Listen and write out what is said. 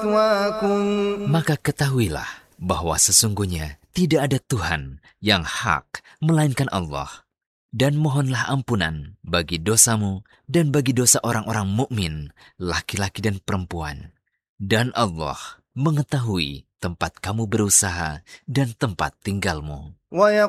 Maka ketahuilah bahwa sesungguhnya tidak ada Tuhan yang hak melainkan Allah. Dan mohonlah ampunan bagi dosamu dan bagi dosa orang-orang mukmin, laki-laki dan perempuan. Dan Allah mengetahui tempat kamu berusaha dan tempat tinggalmu.